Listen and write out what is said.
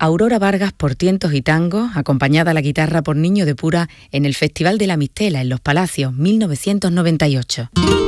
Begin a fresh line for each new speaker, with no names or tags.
Aurora Vargas por Tientos y Tangos, acompañada a la guitarra por Niño de Pura en el Festival de la Mistela en Los Palacios, 1998.